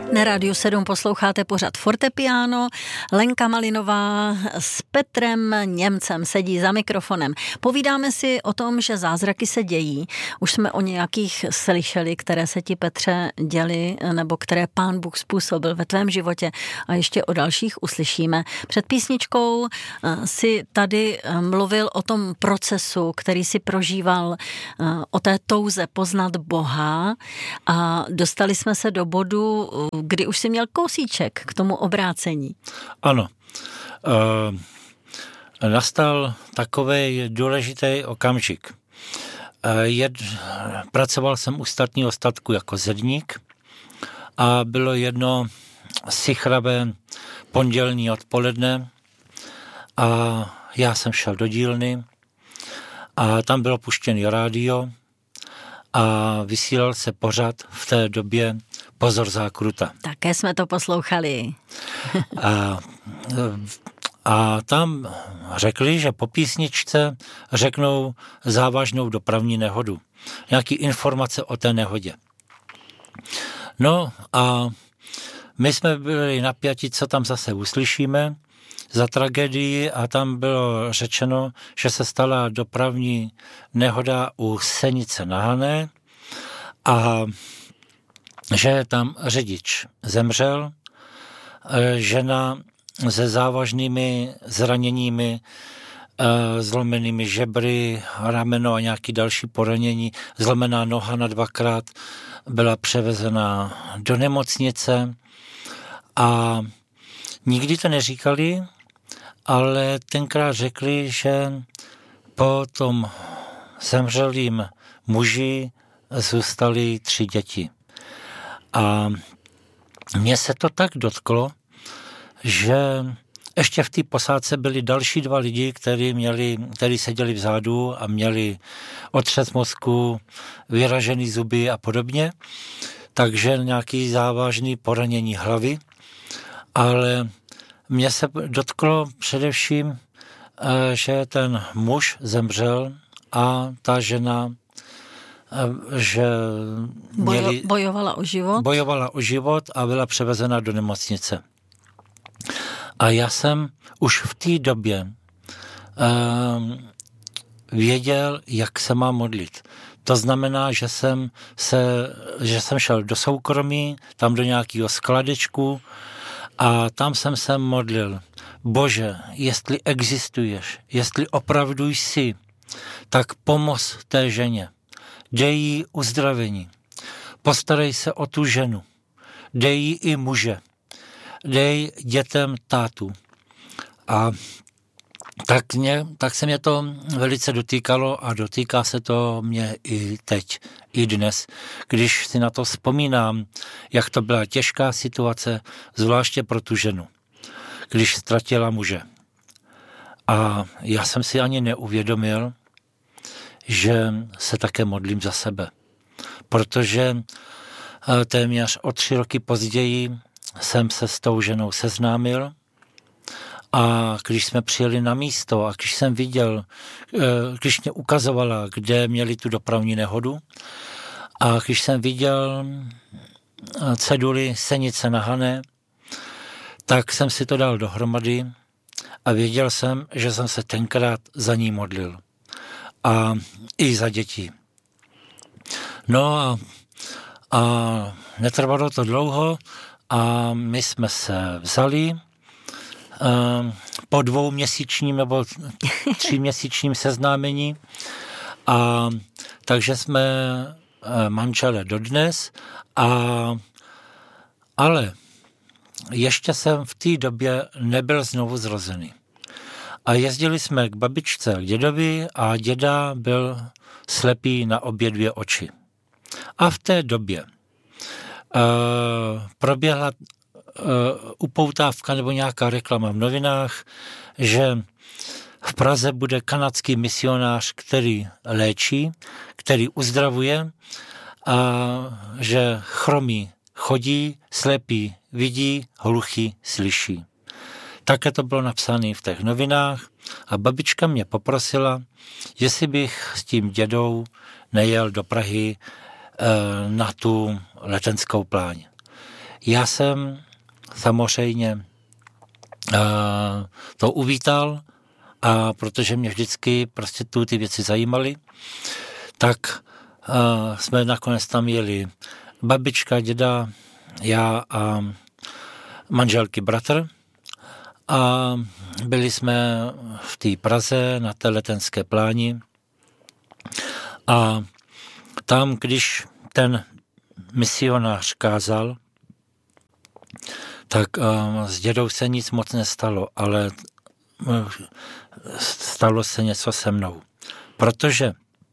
Na Rádiu 7 posloucháte pořad Fortepiano. Lenka Malinová s Petrem Němcem sedí za mikrofonem. Povídáme si o tom, že zázraky se dějí. Už jsme o nějakých slyšeli, které se ti, Petře, děly, nebo které Pán Bůh způsobil ve tvém životě, a ještě o dalších uslyšíme. Před písničkou si tady mluvil o tom procesu, který si prožíval, o té touze poznat Boha, a dostali jsme se do bodu, kdy už jsi měl kousíček k tomu obrácení. Ano. Nastal takový důležitý okamžik. Pracoval jsem u státního statku jako zedník a bylo jedno sichravé pondělní odpoledne a já jsem šel do dílny a tam bylo puštěný rádio a vysílal se pořad v té době Pozor zákruta. Také jsme to poslouchali. A tam řekli, že po písničce řeknou závažnou dopravní nehodu. Nějaký informace o té nehodě. No a my jsme byli napjati, co tam zase uslyšíme za tragédii, a tam bylo řečeno, že se stala dopravní nehoda u Senice na Hané a že tam řidič zemřel, žena se závažnými zraněními, zlomenými žebry, rameno a nějaký další poranění, zlomená noha na 2krát, byla převezena do nemocnice a nikdy to neříkali, ale tenkrát řekli, že po tom zemřelým muži zůstaly 3 děti. A mně se to tak dotklo, že ještě v té posádce byli další 2 lidi, kteří seděli vzadu a měli otřes mozku, vyražený zuby a podobně, takže nějaký závažný poranění hlavy, ale mně se dotklo především, že ten muž zemřel a ta žena že bojovala o život a byla převezena do nemocnice. A já jsem už v té době věděl, jak se mám modlit. To znamená, že jsem šel do soukromí, tam do nějakého skladečku a tam jsem se modlil. Bože, jestli existuješ, jestli opravdu jsi, tak pomoz té ženě. Dej jí uzdravení. Postarej se o tu ženu. Dej jí i muže. Dej dětem tátu. A tak se mě to velice dotýkalo a dotýká se to mě i teď, i dnes. Když si na to vzpomínám, jak to byla těžká situace, zvláště pro tu ženu, když ztratila muže. A já jsem si ani neuvědomil, že se také modlím za sebe. Protože téměř o 3 roky později jsem se s tou ženou seznámil a když jsme přijeli na místo a když jsem viděl, když mě ukazovala, kde měli tu dopravní nehodu a když jsem viděl ceduli Senice na Hané, tak jsem si to dal dohromady a věděl jsem, že jsem se tenkrát za ní modlil. A i za děti. No a netrvalo to dlouho a my jsme se vzali po 2měsíčním nebo 3měsíčním seznámení a takže jsme manželé dodnes, ale ještě jsem v té době nebyl znovu zrozený. A jezdili jsme k babičce, k dědovi a děda byl slepý na obě 2 oči. A v té době proběhla upoutávka nebo nějaká reklama v novinách, že v Praze bude kanadský misionář, který léčí, který uzdravuje a že chromí chodí, slepý vidí, hluchý slyší. Také to bylo napsané v těch novinách a babička mě poprosila, jestli bych s tím dědou nejel do Prahy na tu letenskou pláň. Já jsem samozřejmě to uvítal, a protože mě vždycky prostě ty věci zajímaly, tak jsme nakonec tam jeli babička, děda, já a manželky bratr a byli jsme v té Praze na té Letenské pláni a tam, když ten misionář kázal, tak s dědou se nic moc nestalo, ale stalo se něco se mnou. Protože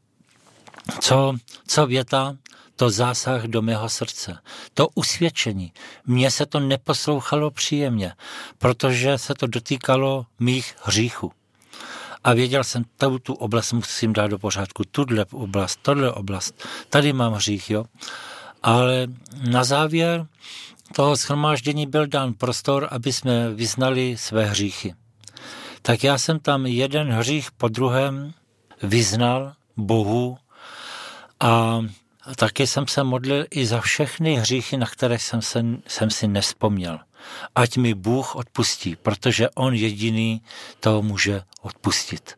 co věta, to zásah do mého srdce. To usvědčení. Mně se to neposlouchalo příjemně, protože se to dotýkalo mých hříchů. A věděl jsem, tu oblast musím dát do pořádku, tohle oblast, tady mám hřích, jo. Ale na závěr toho shromáždění byl dán prostor, aby jsme vyznali své hříchy. Tak já jsem tam jeden hřích po druhém vyznal Bohu a taky jsem se modlil i za všechny hříchy, na které jsem si nevzpomněl. Ať mi Bůh odpustí, protože on jediný to může odpustit.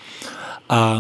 A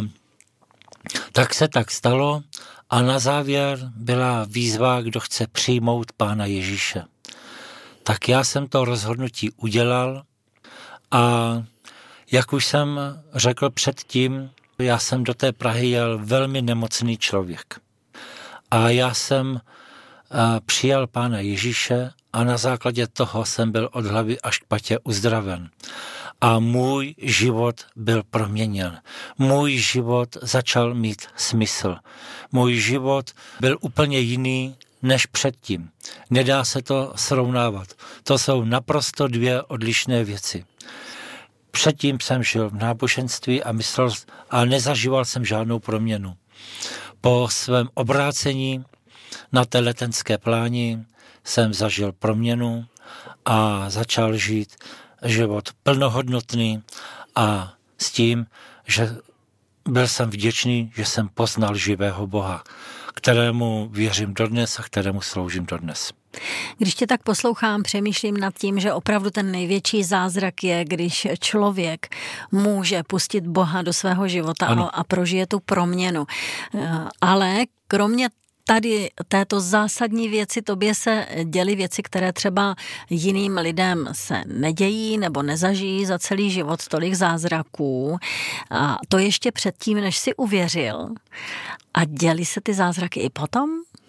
tak se tak stalo a na závěr byla výzva, kdo chce přijmout Pána Ježíše. Tak já jsem to rozhodnutí udělal a jak už jsem řekl předtím, já jsem do té Prahy jel velmi nemocný člověk. A já jsem přijal Pána Ježíše a na základě toho jsem byl od hlavy až k patě uzdraven. A můj život byl proměněn. Můj život začal mít smysl. Můj život byl úplně jiný než předtím. Nedá se to srovnávat. To jsou naprosto dvě odlišné věci. Předtím jsem žil v náboženství a nezažíval jsem žádnou proměnu. Po svém obrácení na té Letenské pláni jsem zažil proměnu a začal žít život plnohodnotný a s tím, že byl jsem vděčný, že jsem poznal živého Boha, kterému věřím dodnes a kterému sloužím dodnes. Když tě tak poslouchám, přemýšlím nad tím, že opravdu ten největší zázrak je, když člověk může pustit Boha do svého života a prožije tu proměnu. Ale kromě tady této zásadní věci, tobě se děly věci, které třeba jiným lidem se nedějí nebo nezažijí za celý život, tolik zázraků. A to ještě předtím, než si uvěřil. A děly se ty zázraky i potom?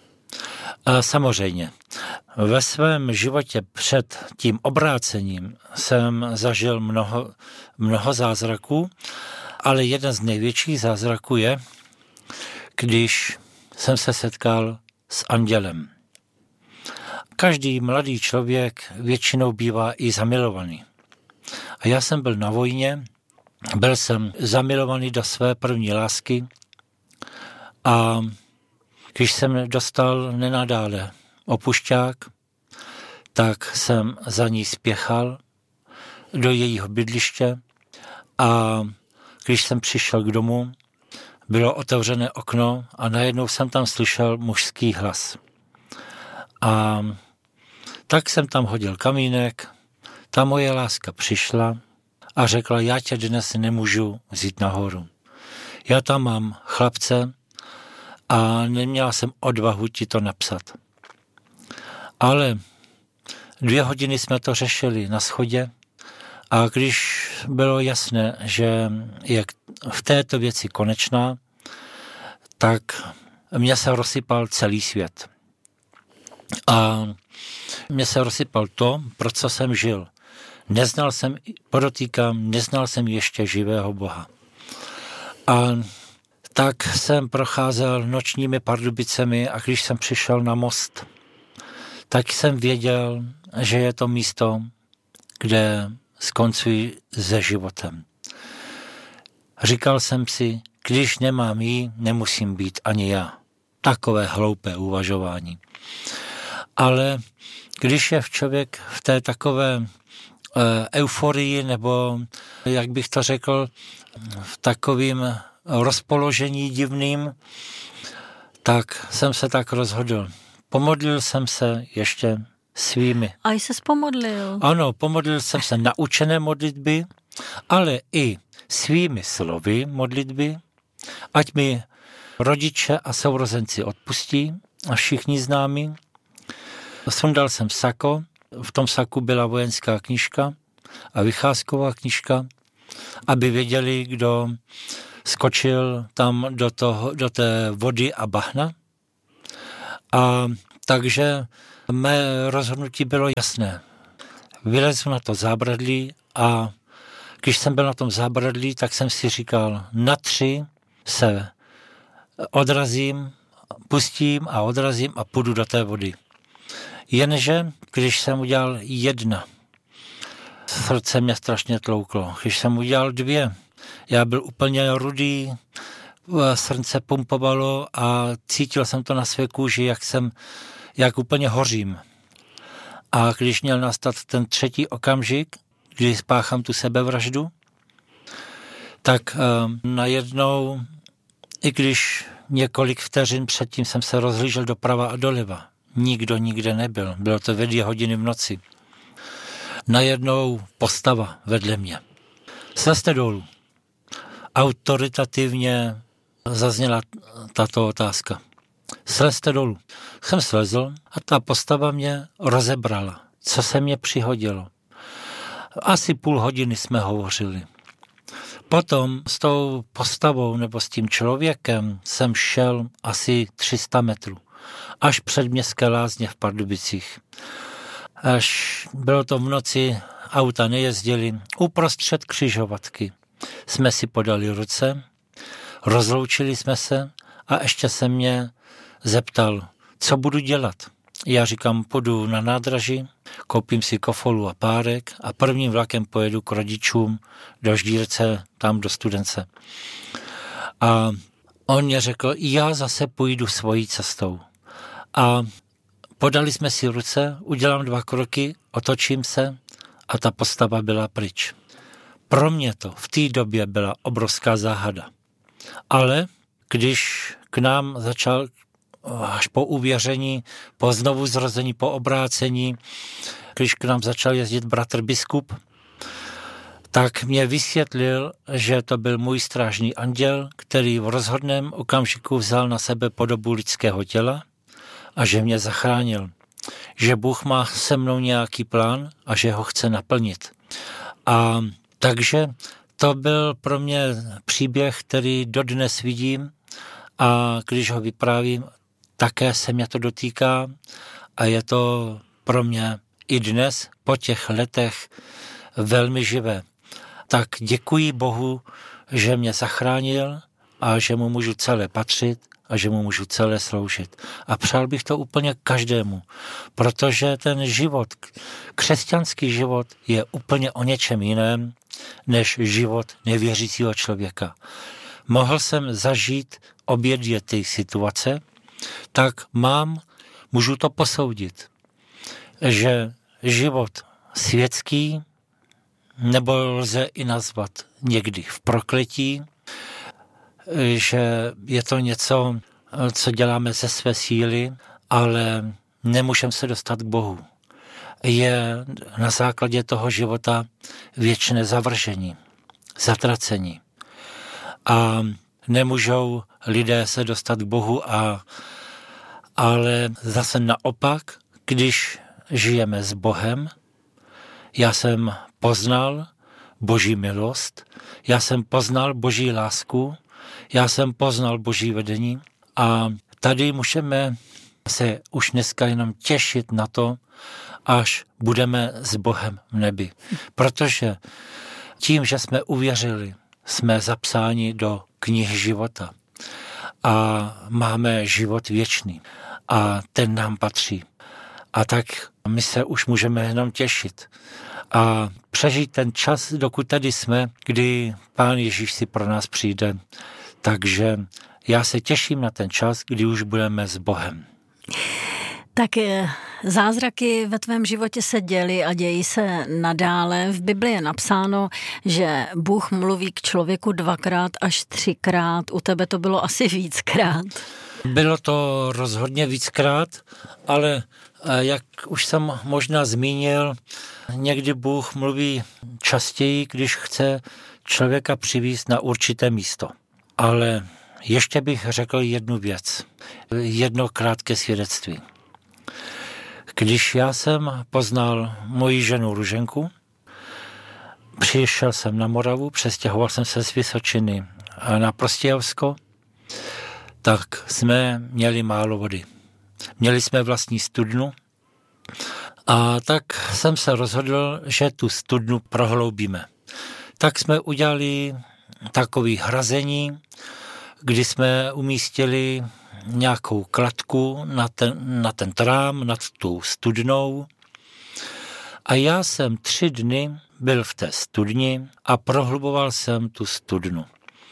Samozřejmě. Ve svém životě před tím obrácením jsem zažil mnoho zázraků, ale jeden z největších zázraků je, když jsem se setkal s andělem. Každý mladý člověk většinou bývá i zamilovaný. A já jsem byl na vojně, byl jsem zamilovaný do své první lásky a když jsem dostal nenadále opušťák, tak jsem za ní spěchal do jejího bydliště a když jsem přišel k domu, bylo otevřené okno a najednou jsem tam slyšel mužský hlas. A tak jsem tam hodil kamínek, ta moje láska přišla a řekla, já tě dnes nemůžu vzít nahoru. Já tam mám chlapce a neměla jsem odvahu ti to napsat. Ale 2 hodiny jsme to řešili na schodě a když bylo jasné, že je v této věci konečná, tak mě se rozsypal celý svět. A mě se rozsypal to, pro co jsem žil. Neznal jsem ještě živého Boha. A tak jsem procházel nočními Pardubicemi a když jsem přišel na most, tak jsem věděl, že je to místo, kde skoncuji se životem. Říkal jsem si, když nemám jí, nemusím být ani já. Takové hloupé uvažování. Ale když je člověk v té takové euforii, nebo jak bych to řekl, v takovým rozpoložení divným, tak jsem se tak rozhodl. Pomodlil jsem se ještě svými. A jsi se pomodlil. Ano, pomodlil jsem se naučené modlitby, ale i svými slovy modlitby, ať mi rodiče a sourozenci odpustí a všichni známí. Sundal jsem sako, v tom saku byla vojenská knížka a vycházková knížka, aby věděli, kdo skočil tam do té vody a bahna. A takže mé rozhodnutí bylo jasné. Vylezu na to zábradlí a když jsem byl na tom zábradlí, tak jsem si říkal, na 3 se odrazím, pustím a odrazím a půjdu do té vody. Jenže, když jsem udělal 1, srdce mě strašně tlouklo. Když jsem udělal 2, já byl úplně rudý, srdce pumpovalo a cítil jsem to na své kůži, jak úplně hořím. A když měl nastat ten 3. okamžik, kdy spáchám tu sebevraždu, tak najednou, i když několik vteřin předtím jsem se rozhlížel doprava a doleva, nikdo nikde nebyl, bylo to ve 2 hodiny v noci. Najednou postava vedle mě. Slezte dolů. Autoritativně zazněla tato otázka. Slezte dolů. Jsem slezl a ta postava mě rozebrala. Co se mě přihodilo? Asi půl hodiny jsme hovořili. Potom s tou postavou nebo s tím člověkem jsem šel asi 300 metrů. Až před Městské lázně v Pardubicích. Až bylo to v noci, auta nejezdily. Uprostřed křižovatky jsme si podali ruce, rozloučili jsme se a ještě se mě zeptal, co budu dělat. Já říkám, půjdu na nádraží, koupím si kofolu a párek a prvním vlakem pojedu k rodičům do Ždírce, tam do Studence. A on mě řekl, já zase půjdu svojí cestou. A podali jsme si ruce, udělám 2 kroky, otočím se a ta postava byla pryč. Pro mě to v té době byla obrovská záhada. Ale když k nám začal až po uvěření, po znovu zrození, po obrácení, když k nám začal jezdit bratr biskup, tak mě vysvětlil, že to byl můj strážný anděl, který v rozhodném okamžiku vzal na sebe podobu lidského těla a že mě zachránil. Že Bůh má se mnou nějaký plán a že ho chce naplnit. A takže to byl pro mě příběh, který dodnes vidím a když ho vyprávím, také se mě to dotýká a je to pro mě i dnes po těch letech velmi živé. Tak děkuji Bohu, že mě zachránil a že mu můžu celé patřit a že mu můžu celé sloužit. A přál bych to úplně každému, protože ten život, křesťanský život je úplně o něčem jiném, než život nevěřícího člověka. Mohl jsem zažít obě 2 ty situace, tak můžu to posoudit, že život světský, nebo lze i nazvat někdy v prokletí, že je to něco, co děláme ze své síly, ale nemůžeme se dostat k Bohu. Je na základě toho života věčné zavržení, zatracení. A nemůžou lidé se dostat k Bohu, ale zase naopak, když žijeme s Bohem, já jsem poznal Boží milost, já jsem poznal Boží lásku, já jsem poznal Boží vedení a tady můžeme se už dneska jenom těšit na to, až budeme s Bohem v nebi. Protože tím, že jsme uvěřili, jsme zapsáni do knihy života a máme život věčný a ten nám patří. A tak my se už můžeme jenom těšit a přežít ten čas, dokud tady jsme, kdy Pán Ježíš si pro nás přijde. Takže já se těším na ten čas, kdy už budeme s Bohem. Tak zázraky ve tvém životě se děly a dějí se nadále. V Bibli je napsáno, že Bůh mluví k člověku 2krát až 3krát. U tebe to bylo asi víckrát. Bylo to rozhodně víckrát, ale jak už jsem možná zmínil, někdy Bůh mluví častěji, když chce člověka přivést na určité místo. Ale ještě bych řekl jednu věc, jedno krátké svědectví. Když já jsem poznal moji ženu Ruženku, přišel jsem na Moravu, přestěhoval jsem se z Vysočiny na Prostějovsko, tak jsme měli málo vody. Měli jsme vlastní studnu a tak jsem se rozhodl, že tu studnu prohloubíme. Tak jsme udělali takové hrazení, kdy jsme umístili nějakou kladku na ten trám nad tu studnou a já jsem 3 dny byl v té studni a prohluboval jsem tu studnu.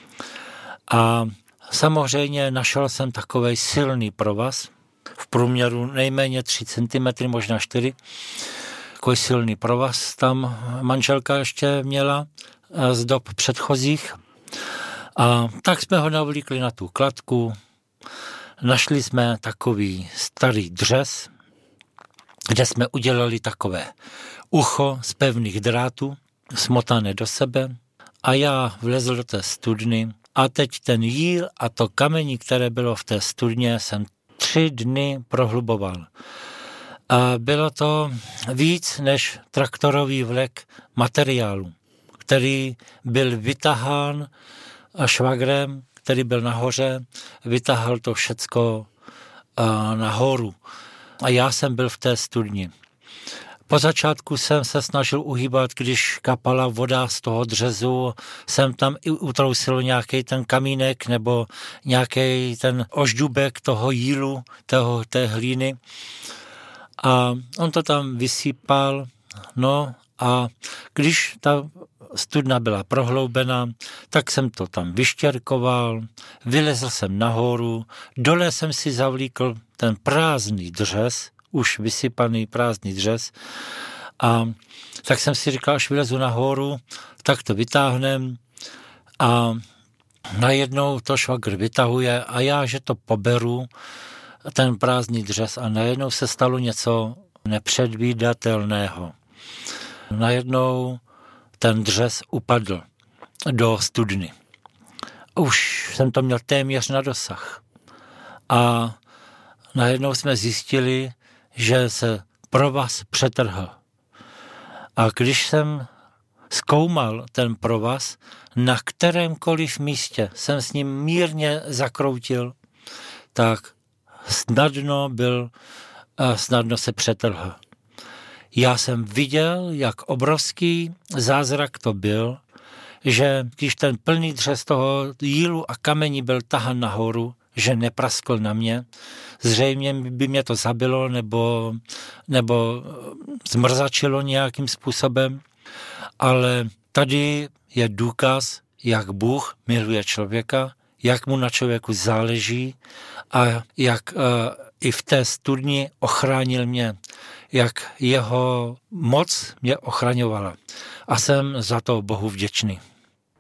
A samozřejmě našel jsem takovej silný provaz, v průměru nejméně 3 cm, možná 4. Takový silný provaz tam manželka ještě měla z dob předchozích. A tak jsme ho navlíkli na tu kladku. Našli jsme takový starý dřez, kde jsme udělali takové ucho z pevných drátů, smotané do sebe. A já vlezl do té studny a teď ten jíl a to kamení, které bylo v té studně, jsem 3 dny prohluboval. A bylo to víc než traktorový vlek materiálu, který byl vytahán švagrem, který byl nahoře, vytahal to všecko nahoru. A já jsem byl v té studni. Po začátku jsem se snažil uhýbat, když kapala voda z toho dřezu, jsem tam i utrousil nějaký ten kamínek nebo nějaký ten oždubek toho jílu, té hlíny. A on to tam vysypal, no a když ta studna byla prohloubena, tak jsem to tam vyštěrkoval, vylezl jsem nahoru, dole jsem si zavlíkl ten prázdný dřez, už vysypaný prázdný dřez a tak jsem si říkal, až vylezu nahoru, tak to vytáhnem a najednou to švagr vytahuje a já, že to poberu, ten prázdný dřez a najednou se stalo něco nepředvídatelného. Najednou ten dřez upadl do studny. Už jsem to měl téměř na dosah. A najednou jsme zjistili, že se provaz přetrhl. A když jsem zkoumal ten provaz, na kterémkoliv místě jsem s ním mírně zakroutil, tak snadno se přetrhl. Já jsem viděl, jak obrovský zázrak to byl, že když ten plný dřez toho jílu a kamení byl tahan nahoru, že nepraskl na mě, zřejmě by mě to zabilo nebo zmrzačilo nějakým způsobem, ale tady je důkaz, jak Bůh miluje člověka, jak mu na člověku záleží a jak i v té studni ochránil mě, jak jeho moc mě ochraňovala. A jsem za to Bohu vděčný.